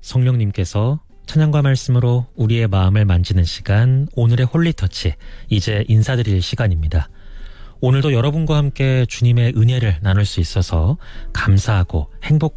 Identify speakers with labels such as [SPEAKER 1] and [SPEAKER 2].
[SPEAKER 1] 성령님께서 찬양과 말씀으로 우리의 마음을 만지는 시간, 오늘의 홀리터치, 이제 인사드릴 시간입니다. 오늘도 여러분과 함께 주님의 은혜를 나눌 수 있어서 감사하고 행복한